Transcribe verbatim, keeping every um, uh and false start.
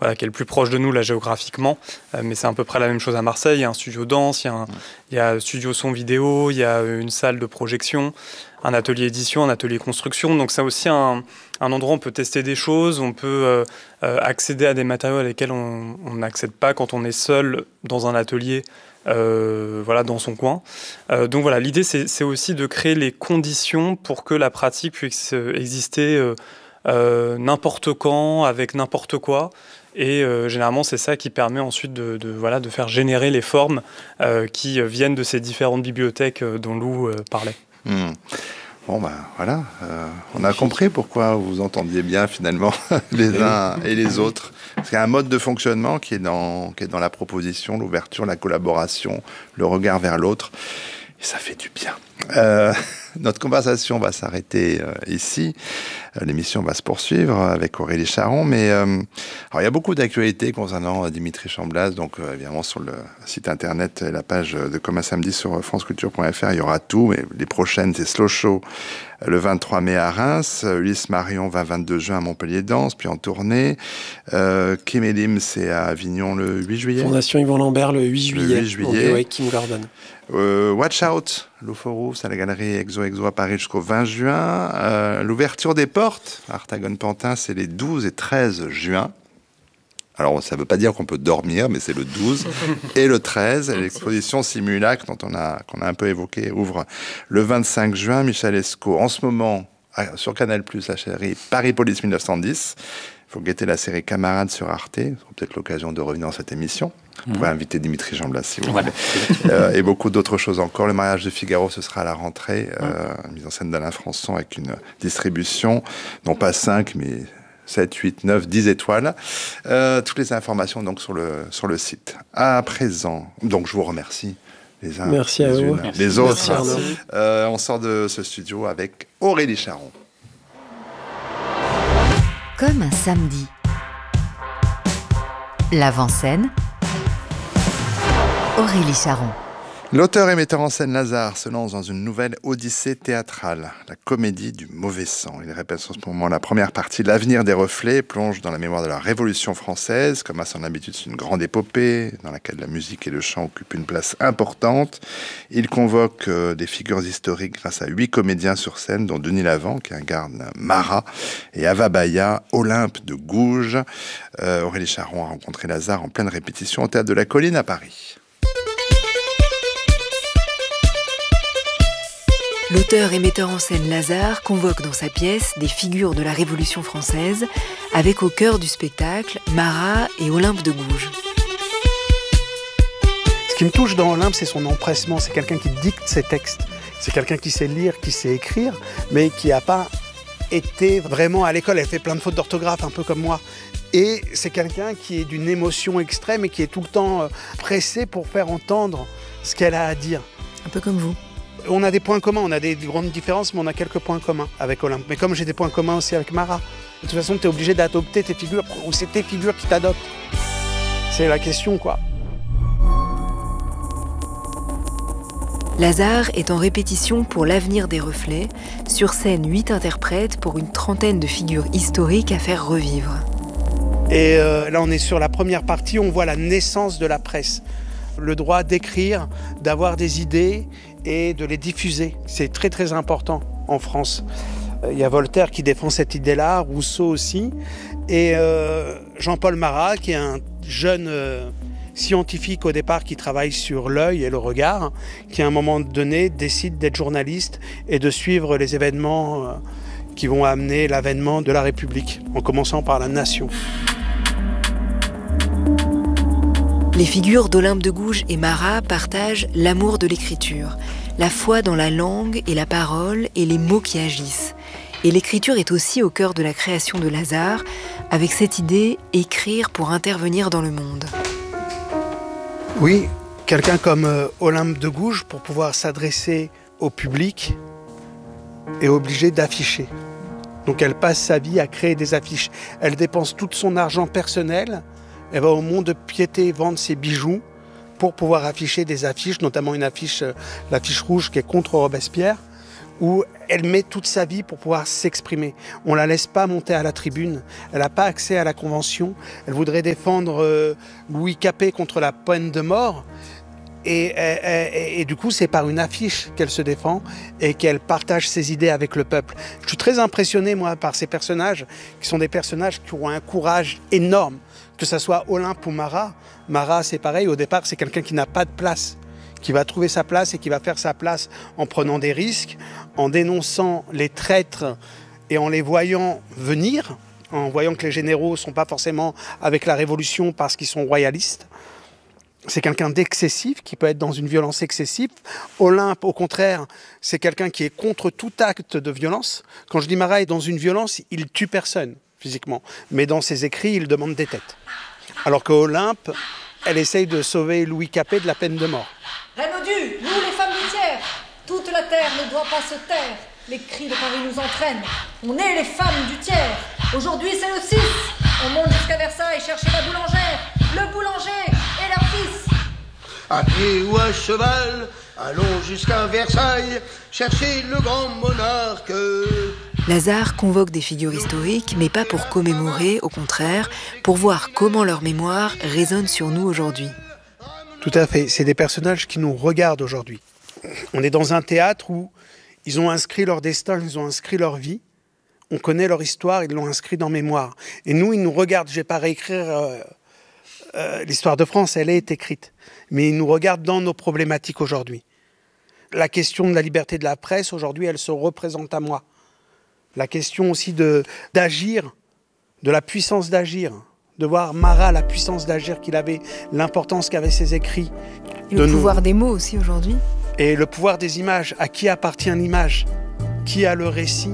voilà, qui est le plus proche de nous là géographiquement, euh, mais c'est à peu près la même chose à Marseille. Il y a un studio danse, il y a un, il y a un studio son vidéo, il y a une salle de projection, un atelier édition, un atelier construction. Donc c'est aussi un, un endroit où on peut tester des choses, on peut euh, euh, accéder à des matériaux à lesquels on on n'accède pas quand on est seul dans un atelier, euh, voilà, dans son coin. Euh, donc voilà, l'idée c'est, c'est aussi de créer les conditions pour que la pratique puisse exister euh, euh, n'importe quand, avec n'importe quoi. Et euh, généralement, c'est ça qui permet ensuite de, de, voilà, de faire générer les formes euh, qui viennent de ces différentes bibliothèques euh, dont Lou euh, parlait. Mmh. Bon, ben voilà, euh, on a compris pourquoi vous entendiez bien finalement les uns et les autres. C'est un mode de fonctionnement qui est dans, qui est dans la proposition, l'ouverture, la collaboration, le regard vers l'autre. Et ça fait du bien. Euh, notre conversation va s'arrêter euh, ici. Euh, l'émission va se poursuivre avec Aurélie Charon. Mais euh, alors, il y a beaucoup d'actualités concernant euh, Dimitri Chamblas. Donc, euh, évidemment, sur le site internet et la page de Comme un samedi sur franceculture point f r, il y aura tout. Mais les prochaines, c'est Slow Show euh, le vingt-trois mai à Reims. Euh, Ulysse Marion va vingt-deux juin à Montpellier Danse, puis en tournée. Euh, Kim Elim, c'est à Avignon le huit juillet. Fondation Yvon Lambert le huit juillet. Le huit juillet. Avec Kim Gordon. Euh, Watch Out, Loufourou, c'est à la galerie Exo Exo à Paris jusqu'au vingt juin. Euh, l'ouverture des portes, Artagone Pantin, c'est les douze et treize juin. Alors, ça ne veut pas dire qu'on peut dormir, mais c'est le douze et le treize. Et l'exposition Simulacre, dont on a, qu'on a un peu évoqué, ouvre le vingt-cinq juin. Michel Esco, en ce moment, sur Canal plus, la série Paris Police mille neuf cent dix. Il faut guetter la série Camarades sur Arte. Ce sera peut-être l'occasion de revenir dans cette émission. Vous pouvez inviter Dimitri Chamblas si vous voulez. euh, et beaucoup d'autres choses encore. Le mariage de Figaro, ce sera à la rentrée. Euh, mise en scène d'Alain Françon avec une distribution, non pas cinq, mais sept, huit, neuf, dix étoiles. Euh, toutes les informations donc sur le, sur le site. À présent, donc je vous remercie. Les uns, Merci les à vous. unes, Merci. les autres. Merci, euh, on sort de ce studio avec Aurélie Charon. Comme un samedi. L'avant-scène. Aurélie Charon. L'auteur et metteur en scène Lazare se lance dans une nouvelle odyssée théâtrale, la comédie du mauvais sang. Il répète en ce moment la première partie, L'avenir des reflets, plonge dans la mémoire de la Révolution française. Comme à son habitude, c'est une grande épopée dans laquelle la musique et le chant occupent une place importante. Il convoque euh, des figures historiques grâce à huit comédiens sur scène, dont Denis Lavant, qui incarne Marat, et Ava Baya, Olympe de Gouges. Euh, Aurélie Charon a rencontré Lazare en pleine répétition au Théâtre de la Colline à Paris. L'auteur et metteur en scène Lazare convoque dans sa pièce des figures de la Révolution française, avec au cœur du spectacle Marat et Olympe de Gouges. Ce qui me touche dans Olympe, c'est son empressement. C'est quelqu'un qui dicte ses textes. C'est quelqu'un qui sait lire, qui sait écrire, mais qui n'a pas été vraiment à l'école. Elle fait plein de fautes d'orthographe, un peu comme moi. Et c'est quelqu'un qui est d'une émotion extrême et qui est tout le temps pressé pour faire entendre ce qu'elle a à dire. Un peu comme vous. On a des points communs, on a des grandes différences, mais on a quelques points communs avec Olympe. Mais comme j'ai des points communs aussi avec Marat, de toute façon, tu es obligé d'adopter tes figures, ou c'est tes figures qui t'adoptent. C'est la question, quoi. Lazare est en répétition pour L'avenir des reflets, sur scène huit interprètes pour une trentaine de figures historiques à faire revivre. Et euh, là, on est sur la première partie, on voit la naissance de la presse. Le droit d'écrire, d'avoir des idées et de les diffuser. C'est très très important en France. Il y a Voltaire qui défend cette idée-là, Rousseau aussi, et euh, Jean-Paul Marat, qui est un jeune euh, scientifique au départ qui travaille sur l'œil et le regard, qui à un moment donné décide d'être journaliste et de suivre les événements euh, qui vont amener l'avènement de la République, en commençant par la nation. Les figures d'Olympe de Gouges et Marat partagent l'amour de l'écriture, la foi dans la langue et la parole et les mots qui agissent. Et l'écriture est aussi au cœur de la création de Lazare, avec cette idée « écrire pour intervenir dans le monde ». Oui, quelqu'un comme euh, Olympe de Gouges, pour pouvoir s'adresser au public, est obligé d'afficher. Donc elle passe sa vie à créer des affiches. Elle dépense tout son argent personnel. Elle va au mont-de-piété vendre ses bijoux pour pouvoir afficher des affiches, notamment une affiche, l'affiche rouge qui est contre Robespierre, où elle met toute sa vie pour pouvoir s'exprimer. On ne la laisse pas monter à la tribune, elle n'a pas accès à la Convention, elle voudrait défendre euh, Louis Capet contre la peine de mort, et, et, et, et du coup c'est par une affiche qu'elle se défend et qu'elle partage ses idées avec le peuple. Je suis très impressionné moi par ces personnages, qui sont des personnages qui ont un courage énorme, que ce soit Olympe ou Marat. Marat c'est pareil, au départ c'est quelqu'un qui n'a pas de place, qui va trouver sa place et qui va faire sa place en prenant des risques, en dénonçant les traîtres et en les voyant venir, en voyant que les généraux ne sont pas forcément avec la Révolution parce qu'ils sont royalistes. C'est quelqu'un d'excessif, qui peut être dans une violence excessive. Olympe, au contraire, c'est quelqu'un qui est contre tout acte de violence. Quand je dis Marat est dans une violence, il tue personne physiquement, mais dans ses écrits, il demande des têtes. Alors qu'Olympe, elle essaye de sauver Louis Capet de la peine de mort. Renaudus, nous les femmes du tiers, toute la terre ne doit pas se taire. Les cris de Paris nous entraînent. On est les femmes du tiers. Aujourd'hui c'est le six. On monte jusqu'à Versailles chercher la boulangère, le boulanger et leur fils. À pied ou à cheval, allons jusqu'à Versailles chercher le grand monarque. Lazare convoque des figures historiques, mais pas pour commémorer, au contraire, pour voir comment leur mémoire résonne sur nous aujourd'hui. Tout à fait, c'est des personnages qui nous regardent aujourd'hui. On est dans un théâtre où ils ont inscrit leur destin, ils ont inscrit leur vie. On connaît leur histoire, ils l'ont inscrit dans mémoire. Et nous, ils nous regardent. Je ne vais pas réécrire euh, euh, l'histoire de France, elle est écrite. Mais ils nous regardent dans nos problématiques aujourd'hui. La question de la liberté de la presse, aujourd'hui, elle se représente à moi. La question aussi de, d'agir, de la puissance d'agir. De voir Marat, la puissance d'agir qu'il avait, l'importance qu'avaient ses écrits. Et le pouvoir nous... des mots aussi aujourd'hui. Et le pouvoir des images. À qui appartient l'image ? Qui a le récit ?